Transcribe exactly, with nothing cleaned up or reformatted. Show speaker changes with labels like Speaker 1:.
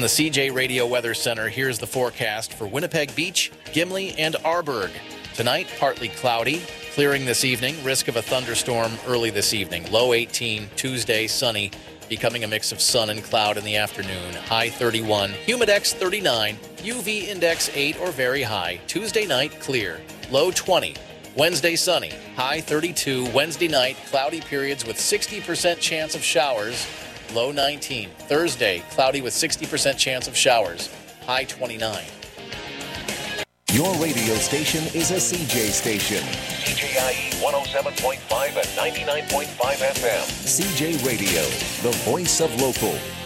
Speaker 1: the C J Radio Weather Center, here's the forecast for Winnipeg Beach, Gimli, and Arborg. Tonight, partly cloudy, clearing this evening, risk of a thunderstorm early this evening. Low eighteen, Tuesday, sunny, becoming a mix of sun and cloud in the afternoon. High thirty-one, humidex thirty-nine, U V index eight or very high. Tuesday night, clear. Low twenty. Wednesday, sunny. High thirty-two. Wednesday night, cloudy periods with sixty percent chance of showers. Low nineteen. Thursday, cloudy with sixty percent chance of showers. High twenty-nine.
Speaker 2: Your radio station is a C J station.
Speaker 3: C J I E one oh seven point five and ninety-nine point five F M.
Speaker 2: C J Radio, the voice of local.